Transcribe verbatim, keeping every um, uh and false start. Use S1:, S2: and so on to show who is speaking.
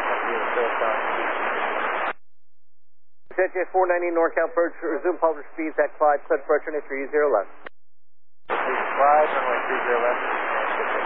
S1: J J four ninety NorCal approach, resume public speeds at Clyde, set approach runway three zero left.
S2: Clyde, runway three zero left.